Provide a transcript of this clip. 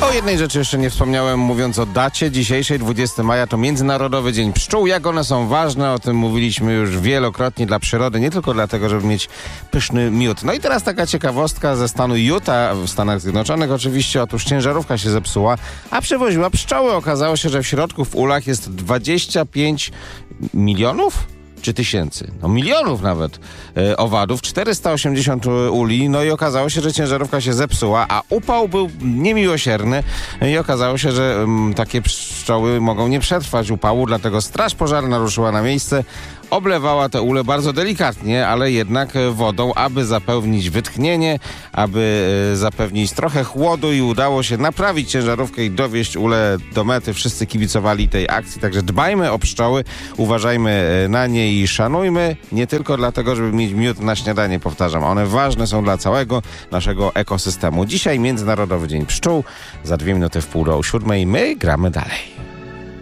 O jednej rzeczy jeszcze nie wspomniałem, mówiąc o dacie dzisiejszej, 20 maja, to Międzynarodowy Dzień Pszczół. Jak one są ważne, o tym mówiliśmy już wielokrotnie dla przyrody, nie tylko dlatego, żeby mieć pyszny miód. No i teraz taka ciekawostka ze stanu Utah w Stanach Zjednoczonych. Oczywiście, otóż ciężarówka się zepsuła, a przewoziła pszczoły. Okazało się, że w środku w ulach jest 25 milionów? Czy tysięcy, milionów nawet owadów, 480 uli, no i okazało się, że ciężarówka się zepsuła, a upał był niemiłosierny i okazało się, że takie pszczoły mogą nie przetrwać upału, dlatego straż pożarna ruszyła na miejsce, oblewała te ule bardzo delikatnie, ale jednak wodą, aby zapewnić wytchnienie, aby zapewnić trochę chłodu i udało się naprawić ciężarówkę i dowieźć ule do mety. Wszyscy kibicowali tej akcji, także dbajmy o pszczoły, uważajmy na nie i szanujmy, nie tylko dlatego, żeby mieć miód na śniadanie, powtarzam, one ważne są dla całego naszego ekosystemu. Dzisiaj Międzynarodowy Dzień Pszczół, za 2 minuty w 6:30 my gramy dalej.